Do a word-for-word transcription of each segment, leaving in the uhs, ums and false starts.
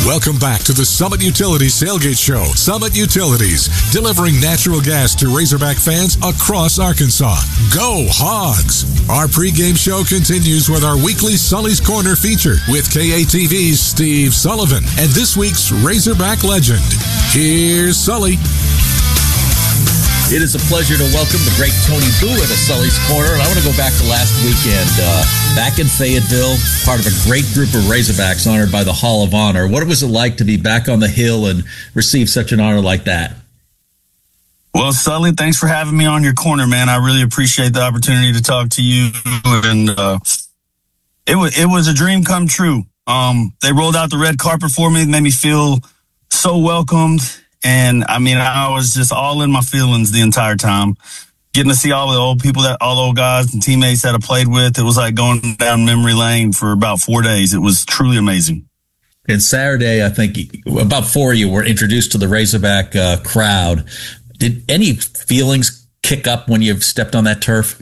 Welcome back to the Summit Utilities Tailgate Show. Summit Utilities, delivering natural gas to Razorback fans across Arkansas. Go Hogs! Our pregame show continues with our weekly Sully's Corner feature with K A T V's Steve Sullivan and this week's Razorback legend. Here's Sully. It is a pleasure to welcome the great Tony Bua to Sully's Corner. And I want to go back to last weekend, uh, back in Fayetteville, part of a great group of Razorbacks honored by the Hall of Honor. What was it like to be back on the Hill and receive such an honor like that? Well, Sully, thanks for having me on your corner, man. I really appreciate the opportunity to talk to you. And uh, it was it was a dream come true. Um, they rolled out the red carpet for me, made me feel so welcomed. And I mean, I was just all in my feelings the entire time. Getting to see all the old people, that all the old guys and teammates that I played with, it was like going down memory lane for about four days. It was truly amazing. And Saturday, I think about four of you were introduced to the Razorback uh, crowd. Did any feelings kick up when you stepped on that turf?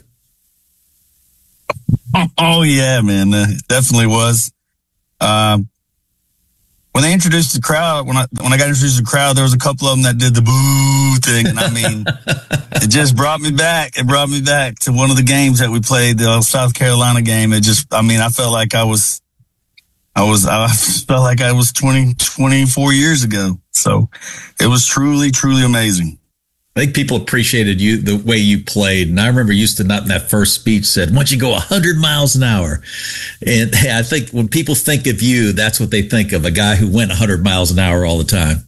Oh yeah, man, uh, definitely was. Um, When they introduced the crowd, when I when I got introduced to the crowd, there was a couple of them that did the boo thing, and I mean, it just brought me back. It brought me back to one of the games that we played, the South Carolina game. It just, I mean, I felt like I was, I was, I felt like I was twenty, twenty-four years ago. So it was truly, truly amazing. I think people appreciated you, the way you played. And I remember Houston Nutt in that first speech said, once you go one hundred miles an hour. And hey, I think when people think of you, that's what they think of, a guy who went one hundred miles an hour all the time.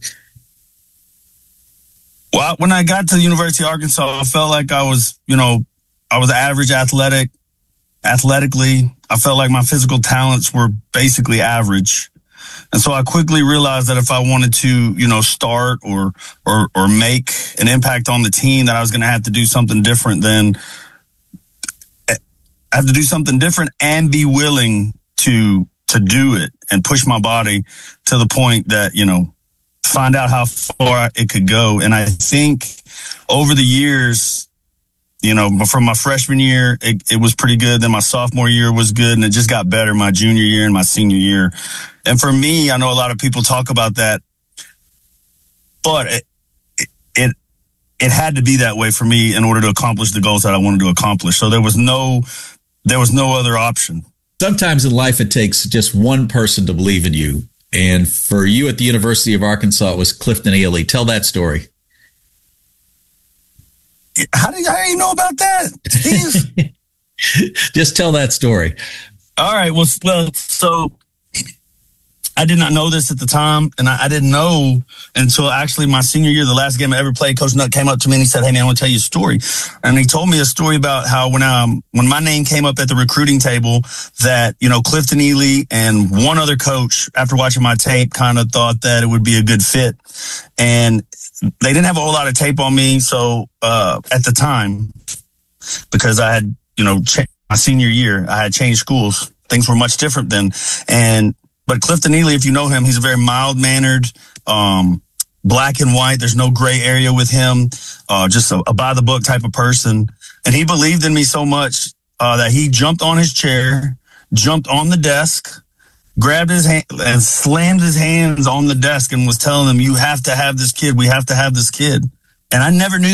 Well, when I got to the University of Arkansas, I felt like I was, you know, I was average athletic, athletically. I felt like my physical talents were basically average. And so I quickly realized that if I wanted to, you know, start or or or make an impact on the team, that I was going to have to do something different than I have to do something different and be willing to to do it and push my body to the point that, you know, find out how far it could go. And I think over the years, you know, from my freshman year, it, it was pretty good. Then my sophomore year was good, and it just got better my junior year and my senior year. And for me, I know a lot of people talk about that, but it, it, it had to be that way for me in order to accomplish the goals that I wanted to accomplish. So there was no, there was no other option. Sometimes in life, it takes just one person to believe in you. And for you at the University of Arkansas, it was Clifton Ely. Tell that story. How do you, how do you know about that, Steve? Just tell that story. All right. Well, well, so I did not know this at the time, and I, I didn't know until actually my senior year, the last game I ever played. Coach Nutt came up to me and he said, "Hey man, I want to tell you a story." And he told me a story about how when um when my name came up at the recruiting table, that, you know, Clifton Ely and one other coach, after watching my tape, kind of thought that it would be a good fit. And they didn't have a whole lot of tape on me. So, uh, at the time, because I had, you know, cha- my senior year, I had changed schools. Things were much different then. And, but Clifton Ely, if you know him, he's a very mild mannered, um, black and white. There's no gray area with him. Uh, just a, a by the book type of person. And he believed in me so much, uh, that he jumped on his chair, jumped on the desk, grabbed his hand and slammed his hands on the desk and was telling them, "You have to have this kid. We have to have this kid." And I never knew